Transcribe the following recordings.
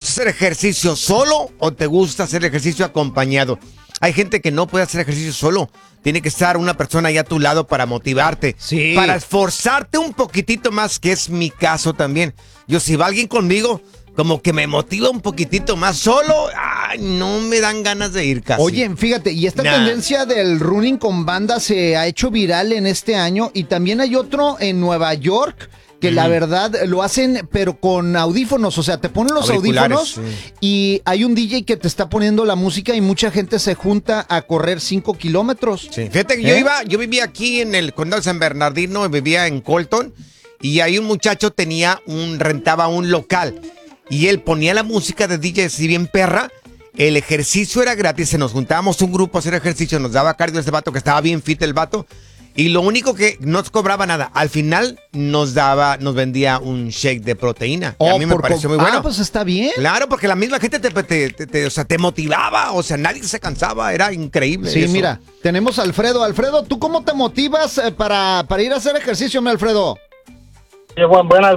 gusta hacer ejercicio solo o te gusta hacer ejercicio acompañado? Hay gente que no puede hacer ejercicio solo. Tiene que estar una persona ahí a tu lado para motivarte. Sí. Para esforzarte un poquitito más, que es mi caso también. Yo, si va alguien conmigo, como que me motiva un poquitito más. Solo, no me dan ganas de ir casi. Oye, fíjate, y esta tendencia del running con banda se ha hecho viral en este año. Y también hay otro en Nueva York que la verdad lo hacen, pero con audífonos. O sea, te ponen los audífonos y hay un DJ que te está poniendo la música y mucha gente se junta a correr 5 kilómetros. Sí. Fíjate que yo vivía aquí en el condado de San Bernardino, vivía en Colton, y ahí un muchacho rentaba un local y él ponía la música de DJ así bien perra. El ejercicio era gratis, se nos juntábamos un grupo a hacer ejercicio, nos daba cardio ese vato que estaba bien fit el vato. Y lo único que no nos cobraba nada, al final nos vendía un shake de proteína. A mí me pareció muy bueno. Pues está bien. Claro, porque la misma gente te motivaba, o sea, nadie se cansaba, era increíble. Sí, eso. mira, tenemos a Alfredo. Alfredo, ¿tú cómo te motivas para ir a hacer ejercicio, mi Alfredo? Sí, buenas.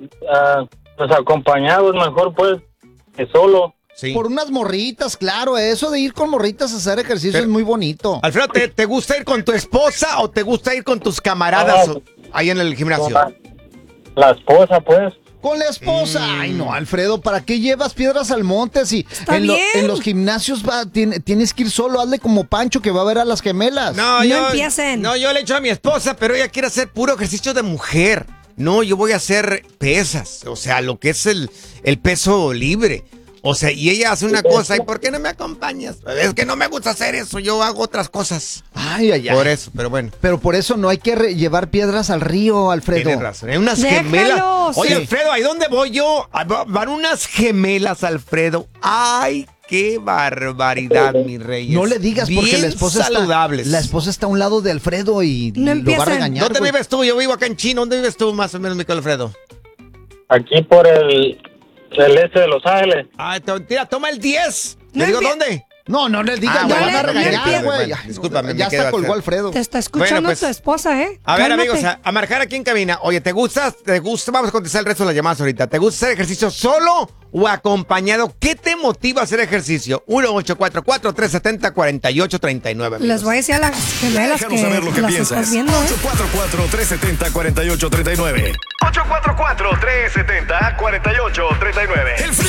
Pues acompañados mejor, pues, que solo. Sí. Por unas morritas, claro, eso de ir con morritas a hacer ejercicio es muy bonito. Alfredo, ¿te gusta ir con tu esposa o te gusta ir con tus camaradas ahí en el gimnasio? La esposa, pues. Con la esposa. Ay, no, Alfredo, ¿para qué llevas piedras al monte? Si en los gimnasios tienes que ir solo, hazle como Pancho que va a ver a las gemelas. No empiecen. No, yo le echo a mi esposa, pero ella quiere hacer puro ejercicio de mujer. No, yo voy a hacer pesas, o sea, lo que es el peso libre. O sea, y ella hace una cosa, ¿y por qué no me acompañas? Es que no me gusta hacer eso, yo hago otras cosas. Ay. Por eso, pero bueno. Pero por eso no hay que llevar piedras al río, Alfredo. Tienes razón, hay unas gemelas. Oye, Alfredo, ¿ahí dónde voy yo? Van unas gemelas, Alfredo. Ay, qué barbaridad, mi rey. No le digas porque la esposa está a un lado de Alfredo y no lo va a regañar. ¿Dónde vives tú? Yo vivo acá en China. ¿Dónde vives tú más o menos, mi Alfredo? Aquí por el este de Los Ángeles. Tira, toma el 10. ¿Le digo dónde? No le digas, bueno, van a regañar, güey. bueno, discúlpame, ya se colgó Alfredo. Te está escuchando tu esposa, ¿eh? A ver, Cálmate. amigos, a marcar aquí en cabina. Oye, ¿te gusta? Vamos a contestar el resto de las llamadas ahorita. ¿Te gusta hacer ejercicio solo o acompañado? ¿Qué te motiva a hacer ejercicio? 1-844-370-4839. Les voy a decir a las gemelas que saber lo que las piensas. estás viendo, 844-370-4839. 844-370-4839. El